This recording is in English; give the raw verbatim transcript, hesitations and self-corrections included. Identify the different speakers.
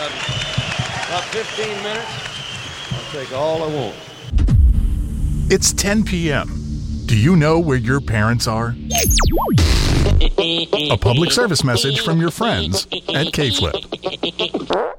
Speaker 1: about, about fifteen minutes. I'll take all I want.
Speaker 2: It's ten p.m. Do you know where your parents are? A public service message from your friends at K-Flip.